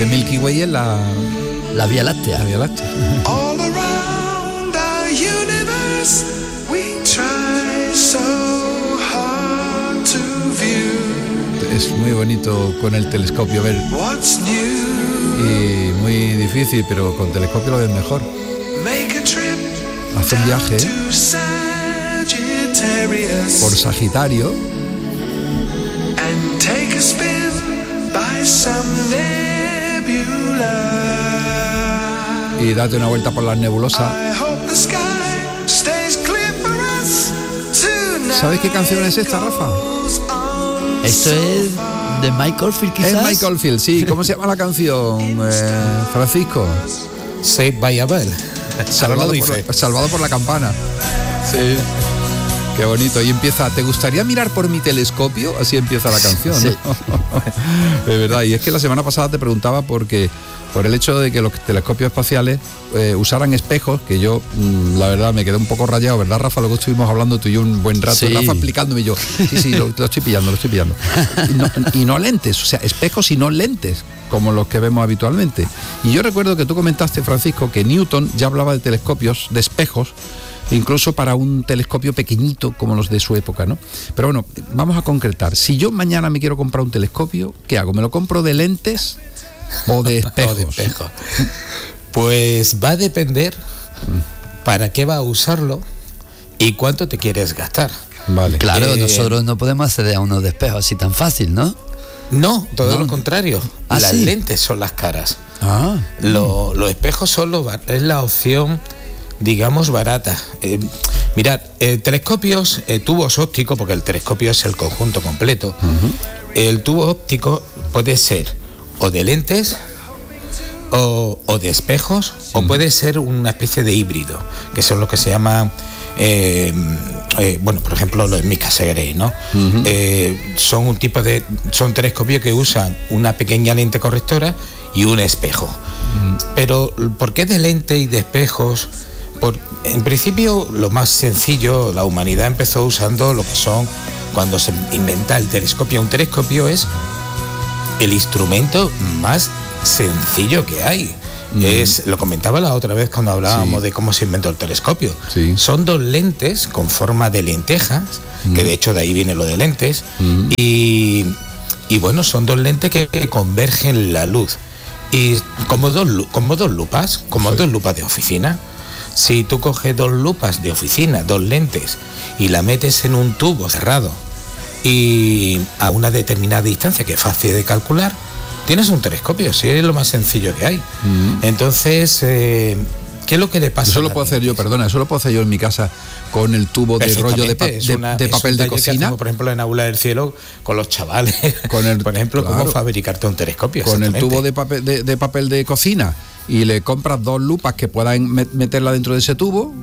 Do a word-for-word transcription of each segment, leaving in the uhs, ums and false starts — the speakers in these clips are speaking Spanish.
que Milky Way es la... La Vía Láctea. La Vía Láctea. All around our universe, we try so hard to view. Es muy bonito con el telescopio ver. What's new? Y muy difícil, pero con telescopio lo ves mejor. Make a trip Hace un viaje to Sagittarius por Sagitario and take a spin by some nebula. y date una vuelta por las nebulosas. I hope the sky stays clear for us tonight. ¿Sabes qué canción es esta, Rafa? Esto es de Michael Field, quizás. Es Michael Field, sí. ¿Cómo se llama la canción, eh, Francisco? Saved by a Bell. Salvado por, salvado por la campana. Sí. Qué bonito. Y empieza, ¿te gustaría mirar por mi telescopio? Así empieza la canción, ¿no? Sí. De verdad. Y es que la semana pasada te preguntaba porque por el hecho de que los telescopios espaciales eh, usaran espejos, que yo, mmm, la verdad, me quedé un poco rayado, ¿verdad, Rafa? Luego estuvimos hablando tú y yo un buen rato, Sí. Rafa explicándome y yo, sí, sí, lo, lo estoy pillando, lo estoy pillando. Y no, y no lentes, o sea, espejos y no lentes, como los que vemos habitualmente. Y yo recuerdo que tú comentaste, Francisco, que Newton ya hablaba de telescopios, de espejos, incluso para un telescopio pequeñito como los de su época, ¿no? Pero bueno, vamos a concretar. Si yo mañana me quiero comprar un telescopio, ¿qué hago? ¿Me lo compro de lentes o de espejos? O de espejo. Pues va a depender para qué va a usarlo y cuánto te quieres gastar. Vale. Claro, Eh, nosotros no podemos acceder a unos de espejo así tan fácil, ¿no? No, todo No. lo contrario. ¿Ah, Las sí? lentes son las caras. Ah, Lo- los espejos son los, ba- es la opción, digamos, barata. Eh, mirad, eh, telescopios, eh, tubos ópticos, porque el telescopio es el conjunto completo. El tubo óptico puede ser o de lentes o, o de espejos, o puede ser una especie de híbrido, que son lo que se llama, eh, eh, bueno, por ejemplo, los Mica-Segrey, ¿no? Eh, son un tipo de, son telescopios que usan una pequeña lente correctora y un espejo. Pero ¿por qué de lente y de espejos? Por, en principio, lo más sencillo, la humanidad empezó usando lo que son, cuando se inventa el telescopio. Un telescopio es el instrumento más sencillo que hay. Mm. Es, lo comentaba la otra vez cuando hablábamos Sí. de cómo se inventó el telescopio. Sí. Son dos lentes con forma de lentejas, mm. que de hecho de ahí viene lo de lentes, mm. y, y bueno, son dos lentes que, que convergen la luz. Y como dos, como dos lupas, como sí. dos lupas de oficina. Si tú coges dos lupas de oficina, dos lentes, y la metes en un tubo cerrado y a una determinada distancia que es fácil de calcular, tienes un telescopio, sí, es lo más sencillo que hay. Mm. Entonces, eh, ¿qué es lo que le pasa? Eso lo puedo hacer yo, perdona, eso lo puedo hacer yo en mi casa con el tubo de rollo de, pa de, una, de papel de cocina. Hacemos, por ejemplo, en Aula del Cielo con los chavales, con el, por ejemplo, claro, cómo fabricarte un telescopio. Con el tubo de papel de, de papel de cocina y le compras dos lupas que puedan meterla dentro de ese tubo.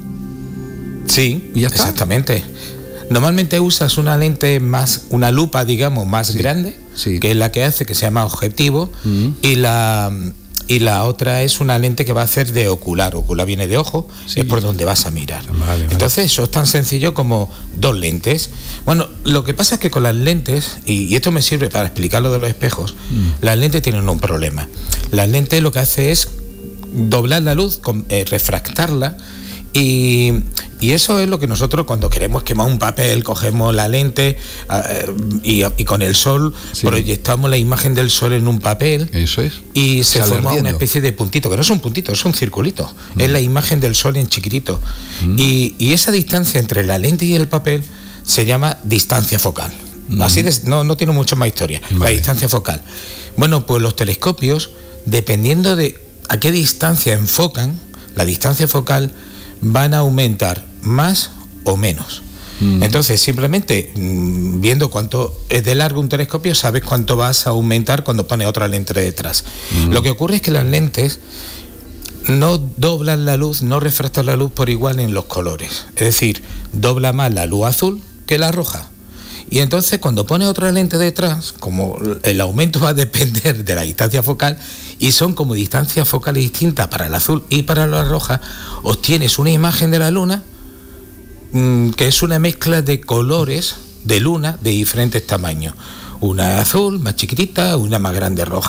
Sí, ¿y ya está? Exactamente. Normalmente usas una lente más, una lupa, digamos, más sí. grande, sí. que es la que hace, que se llama objetivo, mm. y la y la otra es una lente que va a hacer de ocular. Ocular viene de ojo, sí. es por donde vas a mirar. Vale, vale. Entonces eso es tan sencillo como dos lentes. Bueno, lo que pasa es que con las lentes, y, y esto me sirve para explicar lo de los espejos, mm. las lentes tienen un problema. Las lentes lo que hace es doblar la luz, con, eh, refractarla, Y, y eso es lo que nosotros cuando queremos quemar un papel, cogemos la lente uh, y, y con el sol sí. proyectamos la imagen del sol en un papel. Eso es. Y se Sale forma ardiendo. Una especie de puntito, que no es un puntito, es un circulito. Mm. Es la imagen del sol en chiquitito. Mm. Y, y esa distancia entre la lente y el papel se llama distancia focal. Mm. Así de, no, no tiene mucho más historia. Vale. La distancia focal. Bueno, pues los telescopios, dependiendo de a qué distancia enfocan, la distancia focal van a aumentar más o menos. Mm. Entonces, simplemente mmm, viendo cuánto es de largo un telescopio, sabes cuánto vas a aumentar cuando pones otra lente detrás. Mm. Lo que ocurre es que las lentes no doblan la luz, no refractan la luz por igual en los colores. Es decir, dobla más la luz azul que la roja. Y entonces cuando pones otra lente detrás, como el aumento va a depender de la distancia focal, y son como distancias focales distintas para el azul y para la roja, obtienes una imagen de la luna mmm, que es una mezcla de colores de luna de diferentes tamaños. Una azul, más chiquitita, una más grande roja.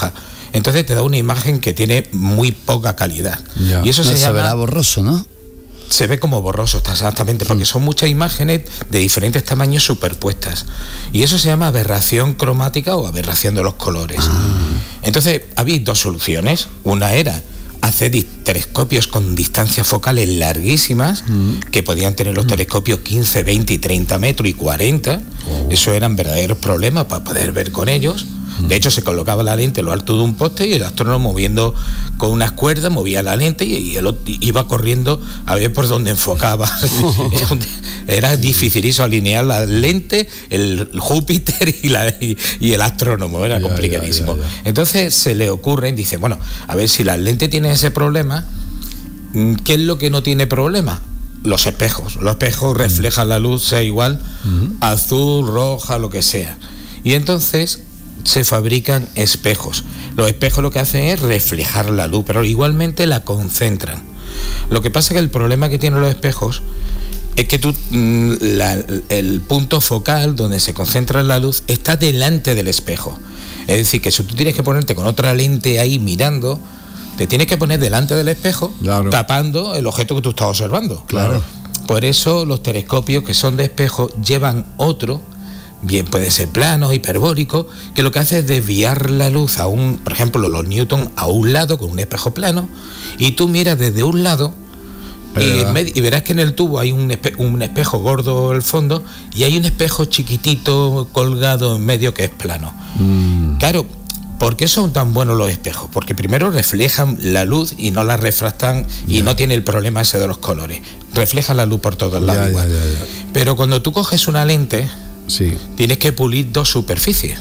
Entonces te da una imagen que tiene muy poca calidad. Ya. Y eso no, se, se llama... verá borroso, ¿no? Se ve como borroso, está exactamente, porque son muchas imágenes de diferentes tamaños superpuestas. Y eso se llama aberración cromática o aberración de los colores. Ah. Entonces, había dos soluciones. Una era hacer telescopios con distancias focales larguísimas, mm. que podían tener los telescopios quince, veinte y treinta metros y cuarenta. Oh. Eso eran verdaderos problemas para poder ver con ellos. De hecho, se colocaba la lente a lo alto de un poste y el astrónomo, moviendo con unas cuerdas, movía la lente y él iba corriendo a ver por dónde enfocaba. Era dificilísimo alinear la lente, el Júpiter y, la, y, y el astrónomo, era ya, complicadísimo. Ya, ya, ya. Entonces se le ocurre y dice, bueno, a ver si la lente tiene ese problema, ¿qué es lo que no tiene problema? Los espejos. Los espejos reflejan la luz, sea igual, uh-huh. azul, roja, lo que sea. Y entonces se fabrican espejos. Los espejos lo que hacen es reflejar la luz, pero igualmente la concentran. Lo que pasa es que el problema que tienen los espejos es que tú, la, el punto focal donde se concentra la luz está delante del espejo. Es decir, que si tú tienes que ponerte con otra lente ahí mirando, te tienes que poner delante del espejo, claro, tapando el objeto que tú estás observando. Claro. Por eso los telescopios que son de espejo llevan otro, bien puede ser plano, hiperbólico, que lo que hace es desviar la luz a un, por ejemplo, los Newton a un lado con un espejo plano, y tú miras desde un lado y, y verás que en el tubo hay un, espe un espejo gordo al fondo y hay un espejo chiquitito colgado en medio que es plano. Mm. Claro, ¿por qué son tan buenos los espejos? Porque primero reflejan la luz y no la refractan, y yeah. no tiene el problema ese de los colores. Reflejan la luz por todos lados yeah, igual. Yeah, yeah, yeah. Pero cuando tú coges una lente, sí, tienes que pulir dos superficies.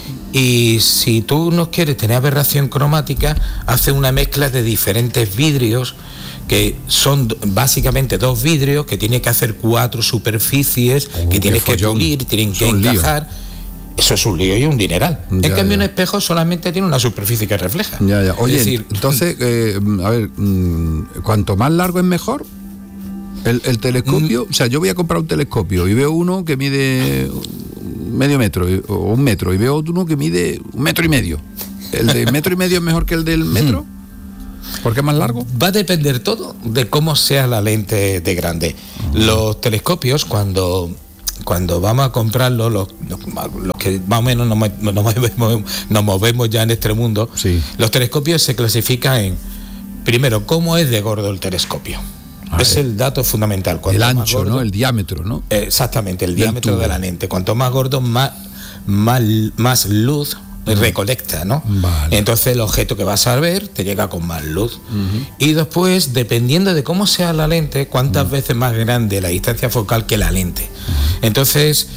Y si tú no quieres tener aberración cromática, hace una mezcla de diferentes vidrios, que son básicamente dos vidrios que tienes que hacer cuatro superficies, oh, que tienes que pulir, tienen que encajar. Lío. Eso es un lío y un dineral. Ya, en cambio, ya. un espejo solamente tiene una superficie que refleja. Ya, ya. Oye, es decir, entonces, eh, a ver, cuanto más largo es mejor. El, el telescopio, mm. o sea, yo voy a comprar un telescopio y veo uno que mide medio metro o un metro, y veo uno que mide un metro y medio. ¿El de metro y medio es mejor que el del metro? ¿Por qué es más largo? Va a depender todo de cómo sea la lente de grande. Uh-huh. Los telescopios, cuando cuando vamos a comprarlos, los, los, los que más o menos nos, nos, movemos, nos movemos ya en este mundo, sí, los telescopios se clasifican en, primero, cómo es de gordo el telescopio. Ah, es el dato fundamental. Cuanto el ancho, gordo, ¿no? El diámetro, ¿no? Eh, exactamente, el diámetro tubo de la lente. Cuanto más gordo, más, más, más luz recolecta, ¿no? Vale. Entonces el objeto que vas a ver te llega con más luz. Uh-huh. Y después, dependiendo de cómo sea la lente, cuántas uh-huh. veces más grande la distancia focal que la lente. Uh-huh. Entonces,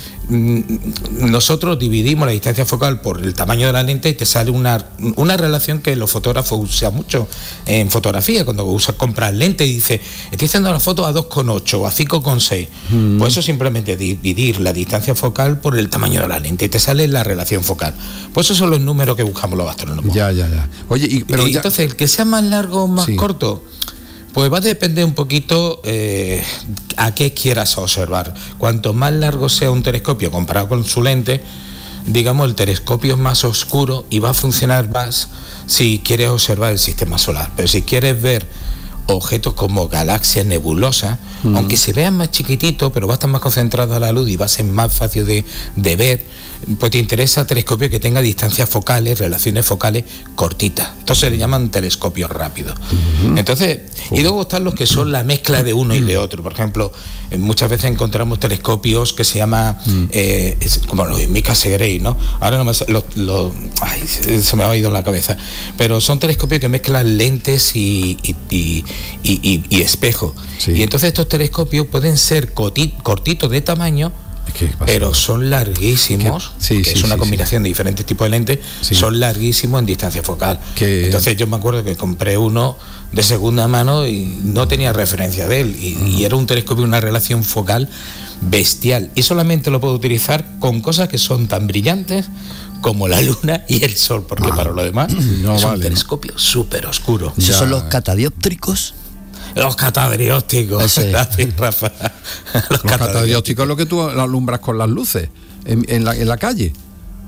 nosotros dividimos la distancia focal por el tamaño de la lente y te sale una, una relación que los fotógrafos usan mucho en fotografía. Cuando usas, compras lente y dices, estoy haciendo la foto a dos coma ocho o a cinco coma seis. Mm. Pues eso simplemente dividir la distancia focal por el tamaño de la lente y te sale la relación focal. Pues esos son los números que buscamos los astrónomos. Ya, ya, ya. Oye, y, pero y, ya... entonces, el que sea más largo o más sí. corto, pues va a depender un poquito eh, a qué quieras observar. Cuanto más largo sea un telescopio comparado con su lente, digamos, el telescopio es más oscuro y va a funcionar más si quieres observar el sistema solar. Pero si quieres ver objetos como galaxias nebulosas, mm. aunque se vean más chiquititos, pero va a estar más concentrada la luz y va a ser más fácil de, de ver, pues te interesa telescopio que tenga distancias focales, relaciones focales cortitas. Entonces le llaman telescopios rápidos. Uh-huh. Entonces, uh-huh. y luego están los que son la mezcla de uno y de otro. Por ejemplo, muchas veces encontramos telescopios que se llama uh-huh. eh, es como los Mica Segrey, ¿no? Ahora no me lo, lo, ay, se me ha ido en la cabeza. Pero son telescopios que mezclan lentes y, y, y, y, y, y espejo. Sí. Y entonces estos telescopios pueden ser cortitos de tamaño, pero son larguísimos, sí, sí, es una sí, combinación sí. de diferentes tipos de lentes, sí. son larguísimos en distancia focal. ¿Qué? Entonces yo me acuerdo que compré uno de segunda mano y no tenía referencia de él, y, uh-huh. y era un telescopio, una relación focal bestial, y solamente lo puedo utilizar con cosas que son tan brillantes como la luna y el sol, porque ah. para lo demás no es vale. un telescopio súper oscuro. ¿Esos son los catadióptricos? Los catadiópticos, gracias, Rafa. Los, los catadiópticos es lo que tú alumbras con las luces en, en, la, en la calle.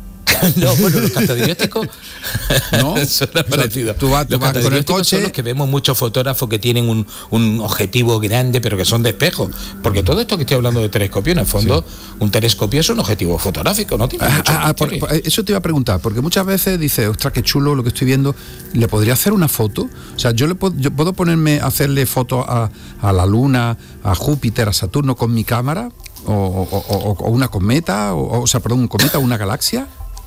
No, bueno, los catadiópticos ¿no? son parecidos. Tú vas, tú los vas con el coche. Son los que vemos muchos fotógrafos que tienen un, un objetivo grande, pero que son de espejo. Porque todo esto que estoy hablando de telescopio, en el fondo, sí. un telescopio es un objetivo fotográfico, ¿no? Tiene ah, ah, por, por, eso te iba a preguntar, porque muchas veces dices, ostras, qué chulo lo que estoy viendo, ¿le podría hacer una foto? O sea, yo le puedo, yo puedo ponerme a hacerle fotos a, a la Luna, a Júpiter, a Saturno con mi cámara, o, o, o, o una cometa, o, o sea, perdón, un cometa, una galaxia.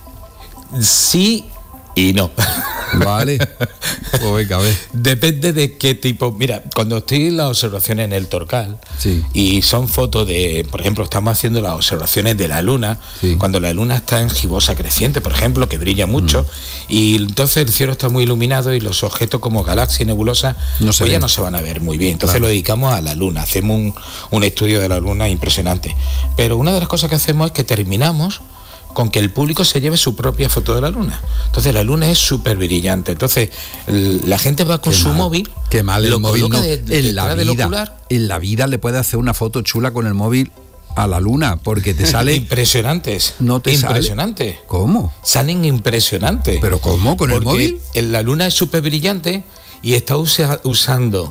Sí y no. Vale. Pues venga, a ver. Depende de qué tipo. Mira, cuando estoy en las observaciones en el Torcal, sí. y son fotos de, por ejemplo, estamos haciendo las observaciones de la Luna, sí. cuando la Luna está en gibosa creciente, por ejemplo, que brilla mucho, mm. y entonces el cielo está muy iluminado y los objetos como galaxias y nebulosas no se pues ya ven. no se van a ver muy bien. Entonces claro. lo dedicamos a la Luna, hacemos un, un estudio de la Luna impresionante. Pero una de las cosas que hacemos es que terminamos con que el público se lleve su propia foto de la Luna. Entonces la Luna es súper brillante. Entonces la gente va con qué su mal, móvil, qué mal el lo móvil no. de, de, en la vida, en la vida le puede hacer una foto chula con el móvil a la Luna, porque te sale impresionantes. No te impresionante. Sale. ¿Cómo? Salen impresionantes. ¿Pero cómo? ¿Con porque el móvil? La Luna es súper brillante y está usa, usando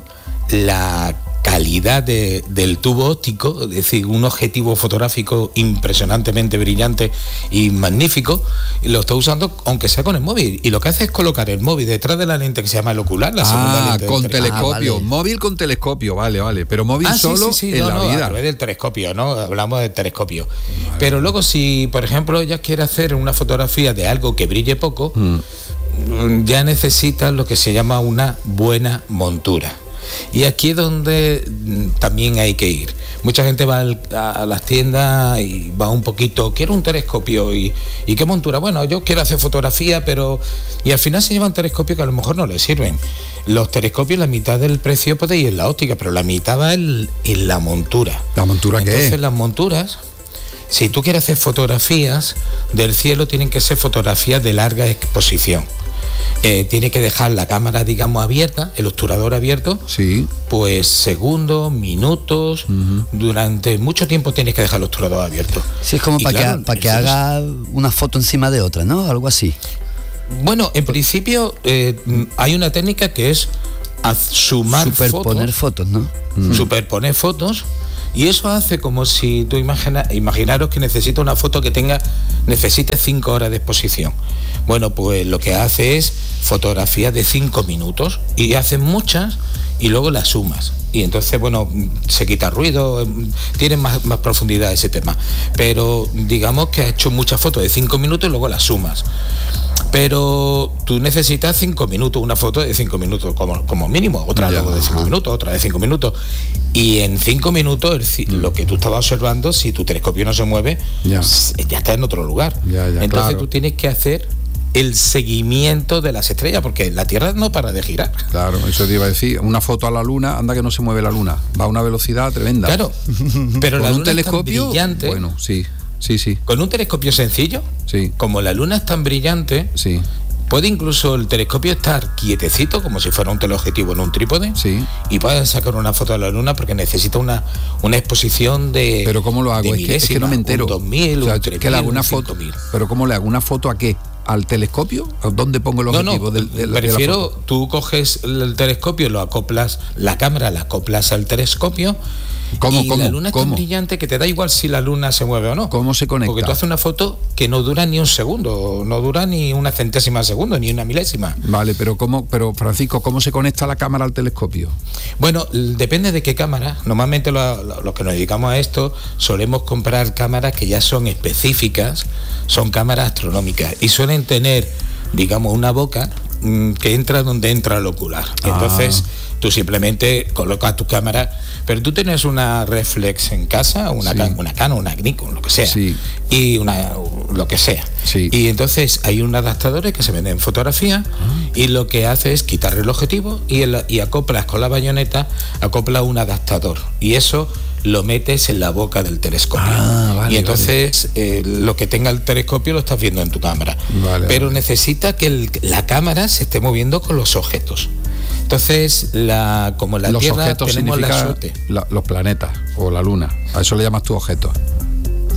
la calidad de, del tubo óptico, es decir, un objetivo fotográfico impresionantemente brillante y magnífico, y lo está usando aunque sea con el móvil, y lo que hace es colocar el móvil detrás de la lente que se llama el ocular, la segunda ah, lente con telescopio. telescopio, Ah, vale. móvil con telescopio, vale, vale, pero móvil ah, solo sí, sí, sí, en no, la no, vida. A través del telescopio, ¿no? Hablamos del telescopio. Vale. Pero luego si, por ejemplo, ella quiere hacer una fotografía de algo que brille poco, mm. ya necesita lo que se llama una buena montura. Y aquí es donde también hay que ir. Mucha gente va a las tiendas y va un poquito, quiero un telescopio y, y qué montura. Bueno, yo quiero hacer fotografía, pero... Y al final se llevan telescopios que a lo mejor no les sirven. Los telescopios, la mitad del precio puede ir en la óptica, pero la mitad va en, en la montura. ¿La montura qué es? Entonces las monturas, si tú quieres hacer fotografías del cielo, tienen que ser fotografías de larga exposición. Eh, tiene que dejar la cámara, digamos, abierta, el obturador abierto, sí. pues segundos, minutos, uh-huh. durante mucho tiempo tienes que dejar el obturador abierto. Sí, es como para claro, que, para que haga una foto encima de otra, ¿no? Algo así. Bueno, en principio eh, hay una técnica que es sumar superponer fotos, fotos, ¿no? Mm. Superponer fotos. Y eso hace como si tú imagina, imaginaros que necesita una foto que tenga, necesite cinco horas de exposición. Bueno, pues lo que hace es fotografías de cinco minutos y hace muchas y luego las sumas. Y entonces, bueno, se quita ruido, tiene más, más profundidad ese tema. Pero digamos que ha hecho muchas fotos de cinco minutos y luego las sumas. Pero tú necesitas cinco minutos, una foto de cinco minutos como, como mínimo, otra luego de cinco minutos, otra de cinco minutos. Y en cinco minutos el, lo que tú estabas observando, si tu telescopio no se mueve, ya, ya está en otro lugar. Ya, ya, Entonces claro. tú tienes que hacer el seguimiento de las estrellas, porque la Tierra no para de girar. Claro, eso te iba a decir. Una foto a la Luna, anda que no se mueve la Luna. Va a una velocidad tremenda. Claro, pero con la un Luna telescopio, es tan brillante. Bueno, sí, sí, sí. Con un telescopio sencillo, sí. como la Luna es tan brillante, sí. puede incluso el telescopio estar quietecito, como si fuera un teleobjetivo en un trípode, sí. y puedes sacar una foto de la Luna porque necesita una, una exposición de... Pero ¿cómo lo hago? Es que, es que no me entero. Un dos mil, o sea, un tres mil, que le hago una un foto. cinco mil. Pero ¿cómo le hago una foto a qué? ¿Al telescopio? ¿Dónde pongo el objetivo? No, no, del, del, prefiero, de la foto? Tú coges el telescopio, lo acoplas, la cámara la acoplas al telescopio. ¿Cómo, y cómo, la Luna es cómo? tan brillante que te da igual si la Luna se mueve o no. ¿Cómo se conecta? Porque tú haces una foto que no dura ni un segundo, no dura ni una centésima de segundo, ni una milésima. Vale, pero cómo, pero Francisco, ¿cómo se conecta la cámara al telescopio? Bueno, depende de qué cámara. Normalmente los lo, lo que nos dedicamos a esto solemos comprar cámaras que ya son específicas, son cámaras astronómicas y suelen tener, digamos, una boca mmm, que entra donde entra el ocular. Entonces ah. tú simplemente colocas tu cámara, pero tú tienes una reflex en casa, una sí. can, una Canon, una Nikon, lo que sea, sí. y una lo que sea. Sí. Y entonces hay unos adaptadores que se venden en fotografía ah. y lo que hace es quitar el objetivo y, el, y acoplas con la bayoneta, acopla un adaptador y eso lo metes en la boca del telescopio. Ah, vale, y entonces vale. eh, lo que tenga el telescopio lo estás viendo en tu cámara. Vale, pero vale. necesita que el, la cámara se esté moviendo con los objetos. Entonces, la, como la los Tierra objetos tenemos la suerte. La, los planetas o la Luna. A eso le llamas tú objetos.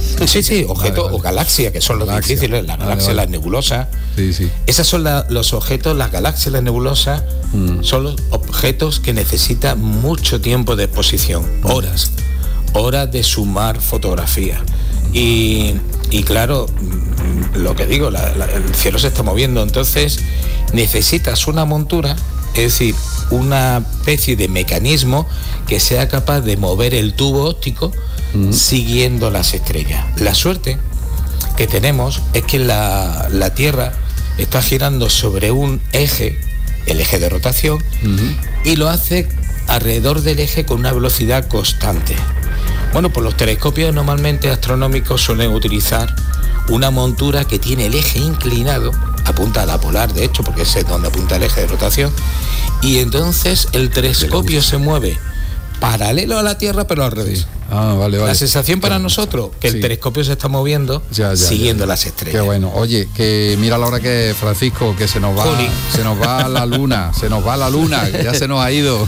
Sí, sí, objetos Vale, vale. o galaxias, que son los Galaxia. difíciles, las Vale, galaxias, vale. las nebulosas. Sí, sí. Esos son la- los objetos, las galaxias, las nebulosas, Mm. son los objetos que necesitan mucho tiempo de exposición, horas, horas de sumar fotografías. Y, y claro, mm, lo que digo, la- la- el cielo se está moviendo, entonces necesitas una montura, es decir, una especie de mecanismo que sea capaz de mover el tubo óptico Mm. siguiendo las estrellas. La suerte que tenemos es que la, la Tierra está girando sobre un eje, el eje de rotación, y lo hace alrededor del eje con una velocidad constante. Bueno, pues los telescopios normalmente astronómicos suelen utilizar una montura que tiene el eje inclinado, apunta a la polar de hecho, porque ese es donde apunta el eje de rotación, y entonces el telescopio se mueve paralelo a la Tierra pero al revés. Ah, vale, vale. La sensación para nosotros que Sí. el telescopio se está moviendo Ya, ya, siguiendo ya. las estrellas. Qué bueno. Oye, que mira la hora que Francisco, que se nos va, Juli. se nos va la luna, se nos va la luna, que ya se nos ha ido.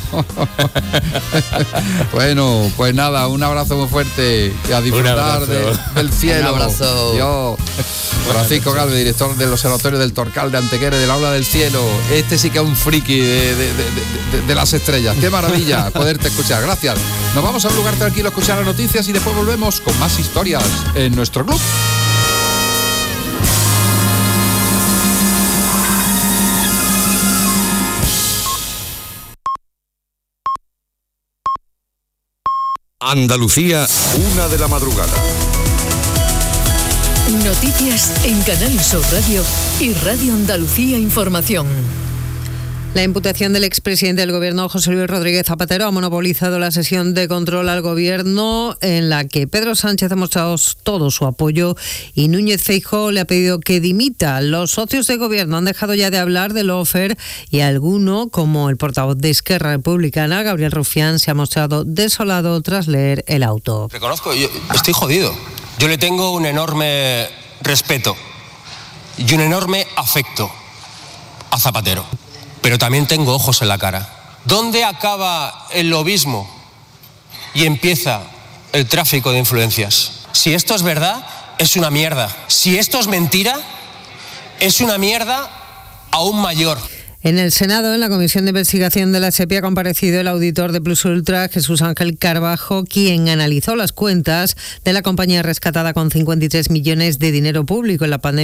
Bueno, pues nada, un abrazo muy fuerte y a disfrutar abrazo. de- del cielo. Un abrazo. Dios. Francisco Galvez, director del Observatorio del Torcal de Antequera, del Aula del Cielo. Este sí que es un friki de, de- de- de- de- de las estrellas. Qué maravilla poderte escuchar. Gracias. Nos vamos a un lugar tranquilo a escuchar las noticias y después volvemos con más historias en nuestro club. Andalucía, una de la madrugada. Noticias en Canal Sur Radio y Radio Andalucía Información. La imputación del expresidente del Gobierno, José Luis Rodríguez Zapatero, ha monopolizado la sesión de control al Gobierno en la que Pedro Sánchez ha mostrado todo su apoyo y Núñez Feijóo le ha pedido que dimita. Los socios de Gobierno han dejado ya de hablar del lawfare y alguno, como el portavoz de Esquerra Republicana, Gabriel Rufián, se ha mostrado desolado tras leer el auto. Reconozco, yo estoy jodido. Yo le tengo un enorme respeto y un enorme afecto a Zapatero. Pero también tengo ojos en la cara. ¿Dónde acaba el lobismo y empieza el tráfico de influencias? Si esto es verdad, es una mierda. Si esto es mentira, es una mierda aún mayor. En el Senado, en la Comisión de Investigación de la SEPI, ha comparecido el auditor de Plus Ultra, Jesús Ángel Carbajo, quien analizó las cuentas de la compañía rescatada con cincuenta y tres millones de dinero público en la pandemia